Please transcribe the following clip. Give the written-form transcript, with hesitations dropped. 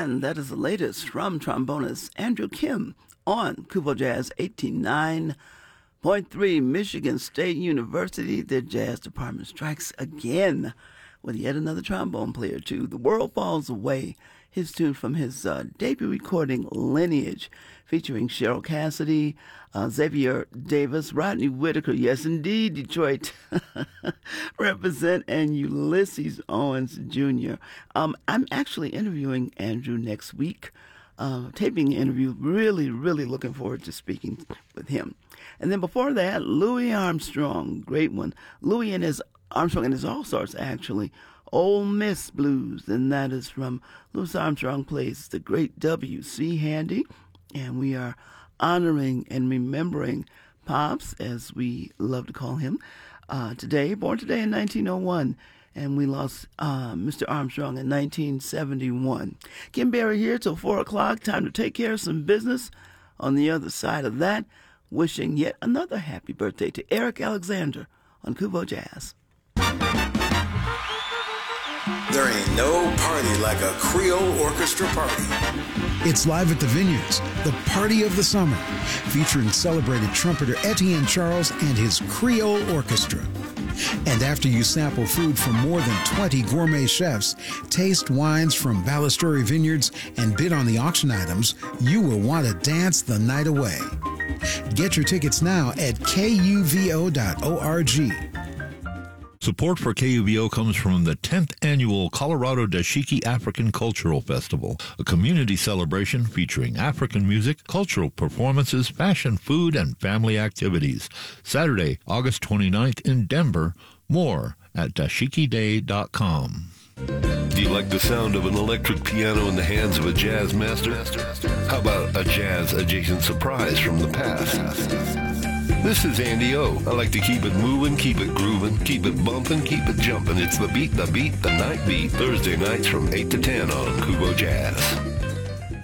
And that is the latest from trombonist Andrew Kim on Kubo Jazz 89.3. Michigan State University, their jazz department strikes again with yet another trombone player, too. The World Falls Away, his tune from his debut recording, Lineage, featuring Cheryl Cassidy, Xavier Davis, Rodney Whitaker, yes, indeed, Detroit represent, and Ulysses Owens Jr. I'm actually interviewing Andrew next week, taping an interview. Really, really looking forward to speaking with him. And then before that, Louis Armstrong, great one. Louis and his Armstrong and his All-Stars, actually. Ole Miss Blues, and that is from Louis Armstrong plays the great W.C. Handy, and we are honoring and remembering Pops, as we love to call him, today, born today in 1901, and we lost Mr. Armstrong in 1971. Kim Berry here till 4 o'clock, time to take care of some business. On the other side of that, wishing yet another happy birthday to Eric Alexander on Kubo Jazz. There ain't no party like a Creole orchestra party. It's live at the Vineyards, the party of the summer, featuring celebrated trumpeter Etienne Charles and his Creole Orchestra. And after you sample food from more than 20 gourmet chefs, taste wines from Ballasturi Vineyards, and bid on the auction items, you will want to dance the night away. Get your tickets now at kuvo.org. Support for KUVO comes from the 10th Annual Colorado Dashiki African Cultural Festival, a community celebration featuring African music, cultural performances, fashion, food, and family activities. Saturday, August 29th in Denver. More at dashikiday.com. Do you like the sound of an electric piano in the hands of a jazz master? How about a jazz-adjacent surprise from the past? This is Andy O. I like to keep it moving, keep it grooving, keep it bumping, keep it jumping. It's the beat, the night beat. Thursday nights from 8 to 10 on Kubo Jazz.